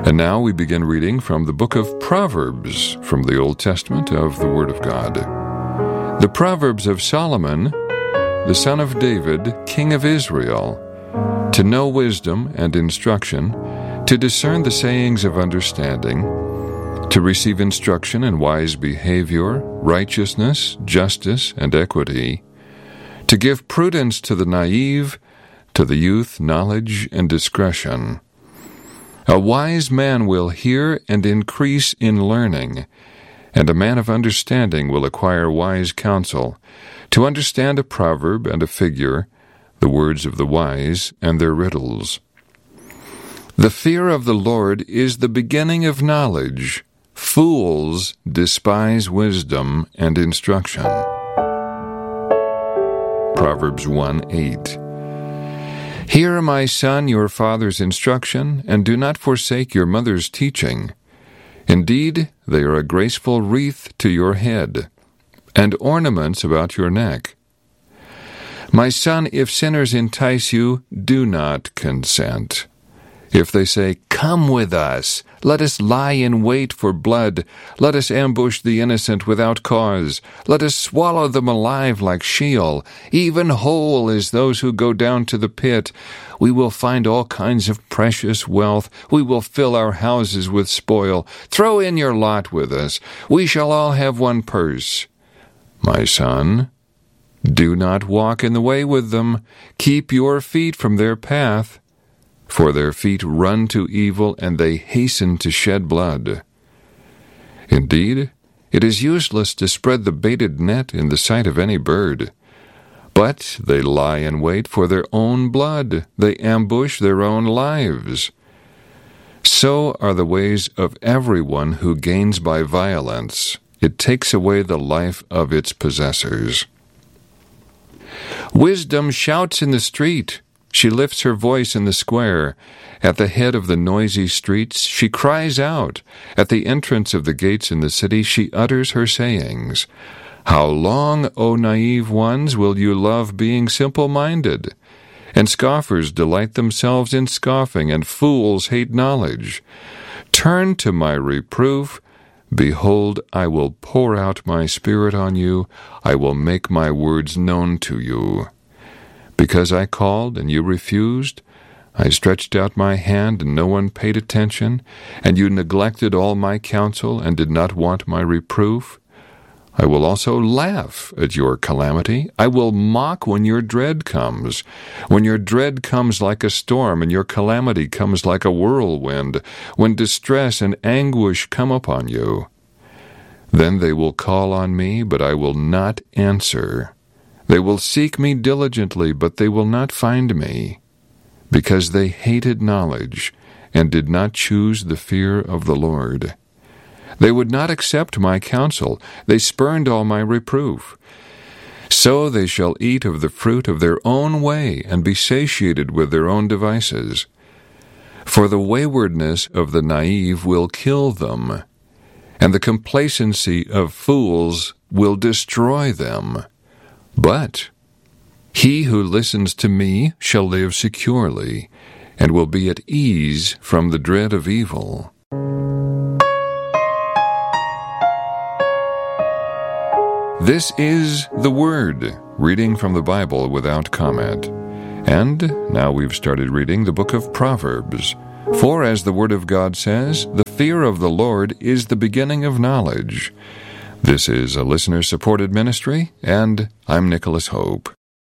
And now we begin reading from the book of Proverbs, from the Old Testament of the Word of God. The Proverbs of Solomon, the son of David, king of Israel, to know wisdom and instruction, to discern the sayings of understanding, to receive instruction in wise behavior, righteousness, justice, and equity, to give prudence to the naive, to the youth knowledge and discretion. A wise man will hear and increase in learning, and a man of understanding will acquire wise counsel, to understand a proverb and a figure, the words of the wise and their riddles. The fear of the Lord is the beginning of knowledge. Fools despise wisdom and instruction. Proverbs 1:8. Hear, my son, your father's instruction, and do not forsake your mother's teaching. Indeed, they are a graceful wreath to your head, and ornaments about your neck. My son, if sinners entice you, do not consent. If they say, "Come with us, let us lie in wait for blood, let us ambush the innocent without cause, let us swallow them alive like Sheol, even whole as those who go down to the pit. We will find all kinds of precious wealth, we will fill our houses with spoil. Throw in your lot with us, we shall all have one purse." My son, do not walk in the way with them, keep your feet from their path. For their feet run to evil, and they hasten to shed blood. Indeed, it is useless to spread the baited net in the sight of any bird. But they lie in wait for their own blood, they ambush their own lives. So are the ways of everyone who gains by violence. It takes away the life of its possessors. Wisdom shouts in the street. She lifts her voice in the square. At the head of the noisy streets, she cries out. At the entrance of the gates in the city, she utters her sayings. How long, O naive ones, will you love being simple-minded? And scoffers delight themselves in scoffing, and fools hate knowledge. Turn to my reproof. Behold, I will pour out my spirit on you. I will make my words known to you. Because I called and you refused, I stretched out my hand and no one paid attention, and you neglected all my counsel and did not want my reproof. I will also laugh at your calamity. I will mock when your dread comes. When your dread comes like a storm and your calamity comes like a whirlwind, when distress and anguish come upon you. Then they will call on me, but I will not answer. They will seek me diligently, but they will not find me, because they hated knowledge and did not choose the fear of the Lord. They would not accept my counsel. They spurned all my reproof. So they shall eat of the fruit of their own way and be satiated with their own devices. For the waywardness of the naive will kill them, and the complacency of fools will destroy them. But he who listens to me shall live securely, and will be at ease from the dread of evil. This is the Word, reading from the Bible without comment. And now we've started reading the book of Proverbs. For as the Word of God says, the fear of the Lord is the beginning of knowledge. This is a listener-supported ministry, and I'm Nicholas Hope.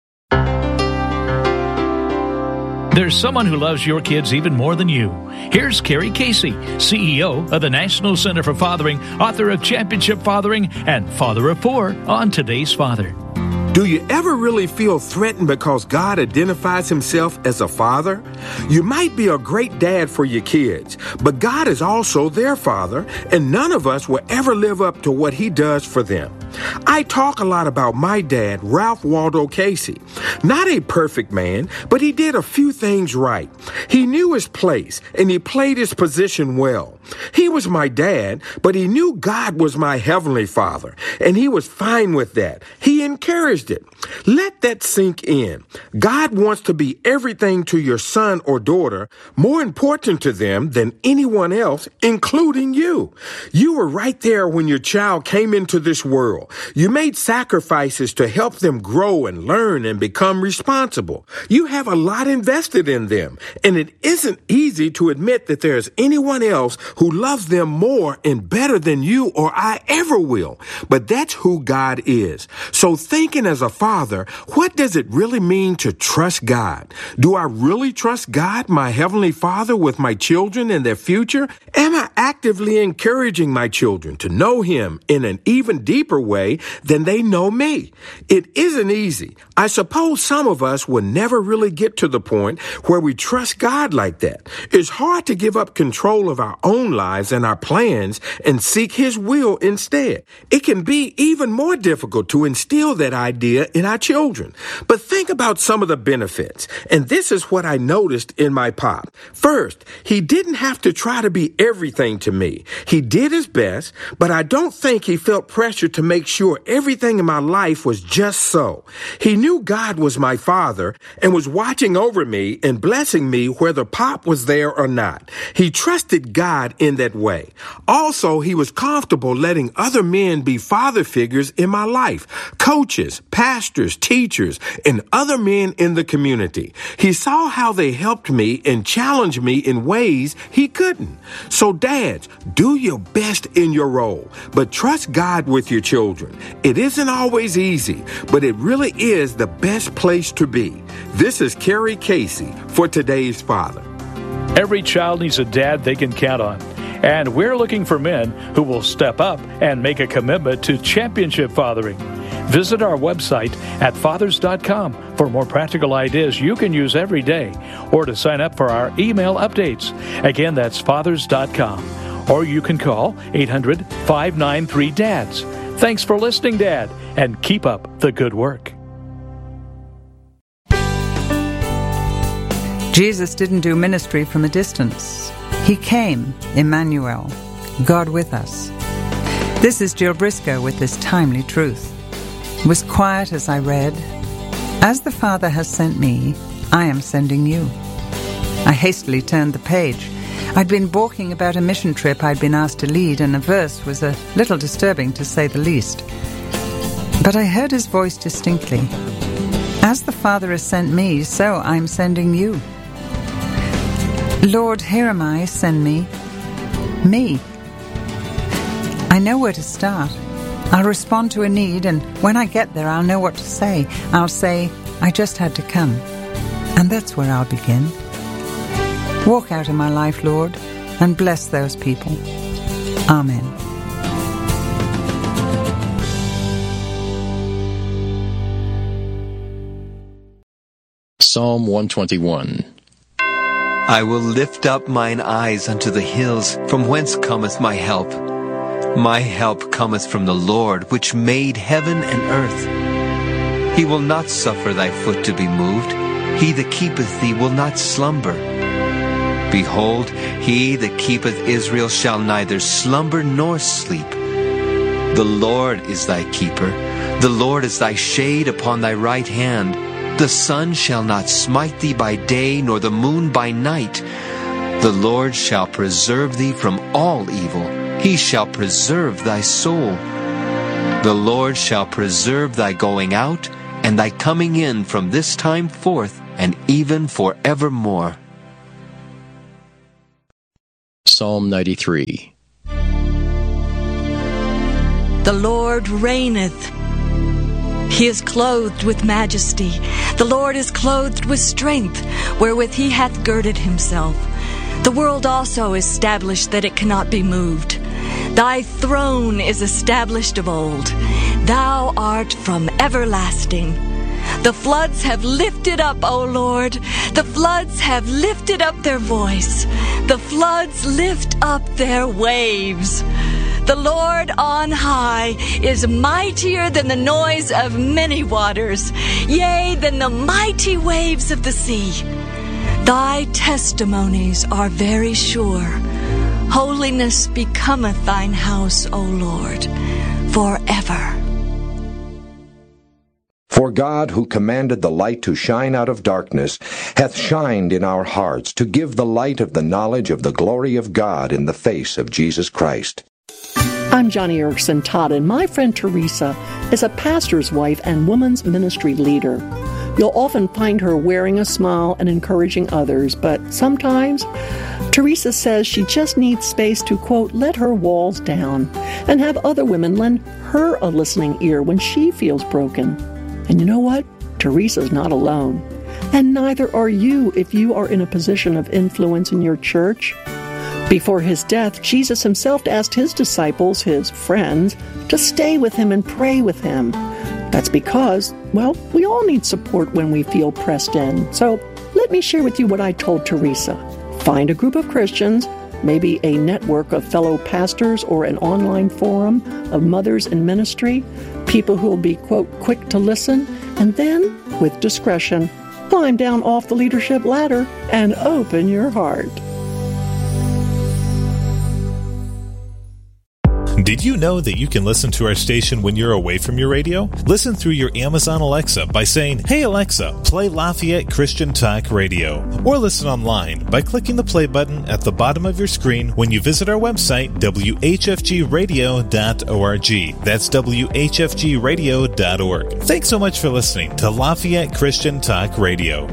There's someone who loves your kids even more than you. Here's Carrie Casey, CEO of the National Center for Fathering, author of Championship Fathering and Father of Four on Today's Father. Do you ever really feel threatened because God identifies himself as a father? You might be a great dad for your kids, but God is also their father, and none of us will ever live up to what he does for them. I talk a lot about my dad, Ralph Waldo Casey. Not a perfect man, but he did a few things right. He knew his place, and he played his position well. He was my dad, but he knew God was my heavenly Father, and he was fine with that. He encouraged it. Let that sink in. God wants to be everything to your son or daughter, more important to them than anyone else, including you. You were right there when your child came into this world. You made sacrifices to help them grow and learn and become responsible. You have a lot invested in them, and it isn't easy to admit that there's anyone else who loves them more and better than you or I ever will. But that's who God is. So thinking as a father, what does it really mean to trust God? Do I really trust God, my heavenly Father, with my children and their future? Am I actively encouraging my children to know Him in an even deeper way than they know me? It isn't easy. I suppose some of us will never really get to the point where we trust God like that. It's hard to give up control of our own lives and our plans and seek His will instead. It can be even more difficult to instill that idea in our children. But think about some of the benefits. And this is what I noticed in my pop. First, he didn't have to try to be everything to me. He did his best, but I don't think he felt pressure to make sure everything in my life was just so. He knew God was my Father and was watching over me and blessing me whether Pop was there or not. He trusted God in that way. Also, he was comfortable letting other men be father figures in my life, coaches, pastors, teachers, and other men in the community. He saw how they helped me and challenged me in ways he couldn't. So dads, do your best in your role, but trust God with your children. It isn't always easy, but it really is the best place to be. This is Kerry Casey for Today's Father. Every child needs a dad they can count on. And we're looking for men who will step up and make a commitment to championship fathering. Visit our website at fathers.com for more practical ideas you can use every day, or to sign up for our email updates. Again, that's fathers.com. Or you can call 800-593-DADS. Thanks for listening, Dad, and keep up the good work. Jesus didn't do ministry from a distance. He came, Emmanuel, God with us. This is Jill Briscoe with this timely truth. It was quiet as I read, "As the Father has sent me, I am sending you." I hastily turned the page. I'd been balking about a mission trip I'd been asked to lead, and a verse was a little disturbing to say the least. But I heard his voice distinctly. "As the Father has sent me, so I'm sending you." Lord, here am I, send me. Me. I know where to start. I'll respond to a need, and when I get there, I'll know what to say. I'll say, I just had to come. And that's where I'll begin. Walk out in my life, Lord, and bless those people. Amen. Psalm 121. I will lift up mine eyes unto the hills, from whence cometh my help. My help cometh from the Lord, which made heaven and earth. He will not suffer thy foot to be moved. He that keepeth thee will not slumber. Behold, he that keepeth Israel shall neither slumber nor sleep. The Lord is thy keeper. The Lord is thy shade upon thy right hand. The sun shall not smite thee by day, nor the moon by night. The Lord shall preserve thee from all evil. He shall preserve thy soul. The Lord shall preserve thy going out and thy coming in from this time forth and even forevermore. Psalm 93. The Lord reigneth. He is clothed with majesty. The Lord is clothed with strength, wherewith he hath girded himself. The world also is established that it cannot be moved. Thy throne is established of old. Thou art from everlasting. The floods have lifted up, O Lord. The floods have lifted up their voice. The floods lift up their waves. The Lord on high is mightier than the noise of many waters, yea, than the mighty waves of the sea. Thy testimonies are very sure. Holiness becometh thine house, O Lord, forever. For God, who commanded the light to shine out of darkness, hath shined in our hearts to give the light of the knowledge of the glory of God in the face of Jesus Christ. I'm Johnny Erickson Todd, and my friend Teresa is a pastor's wife and women's ministry leader. You'll often find her wearing a smile and encouraging others, but sometimes Teresa says she just needs space to, quote, let her walls down and have other women lend her a listening ear when she feels broken. And you know what? Teresa's not alone. And neither are you if you are in a position of influence in your church. Before his death, Jesus himself asked his disciples, his friends, to stay with him and pray with him. That's because, well, we all need support when we feel pressed in. So let me share with you what I told Teresa. Find a group of Christians, maybe a network of fellow pastors or an online forum of mothers in ministry, people who will be, quote, quick to listen, and then, with discretion, climb down off the leadership ladder and open your heart. Did you know that you can listen to our station when you're away from your radio? Listen through your Amazon Alexa by saying, "Hey Alexa, play Lafayette Christian Talk Radio." Or listen online by clicking the play button at the bottom of your screen when you visit our website, whfgradio.org. That's whfgradio.org. Thanks so much for listening to Lafayette Christian Talk Radio.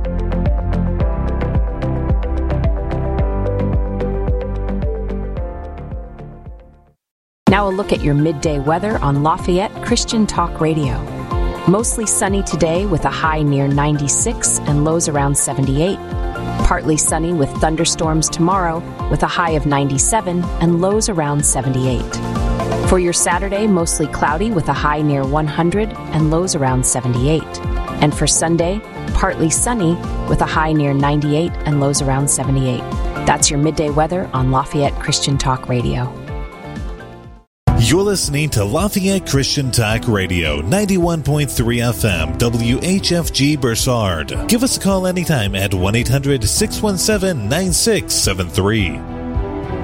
Now a look at your midday weather on Lafayette Christian Talk Radio. Mostly sunny today with a high near 96 and lows around 78. Partly sunny with thunderstorms tomorrow with a high of 97 and lows around 78. For your Saturday, mostly cloudy with a high near 100 and lows around 78. And for Sunday, partly sunny with a high near 98 and lows around 78. That's your midday weather on Lafayette Christian Talk Radio. You're listening to Lafayette Christian Talk Radio, 91.3 FM, WHFG Bursard. Give us a call anytime at 1-800-617-9673.